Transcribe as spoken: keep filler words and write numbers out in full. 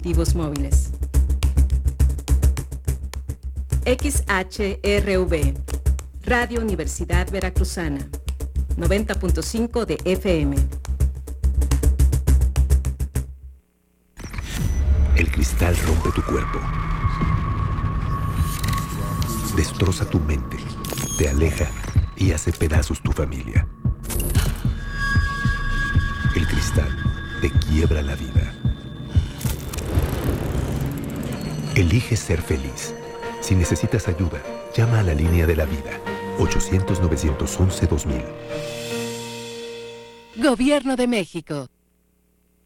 dispositivos móviles. X H R V, Radio Universidad Veracruzana, noventa punto cinco de F M. El cristal rompe tu cuerpo, destroza tu mente, te aleja y hace pedazos tu familia. El cristal te quiebra la vida. Elige ser feliz. Si necesitas ayuda, llama a la línea de la vida, ochocientos, novecientos once, dos mil. Gobierno de México.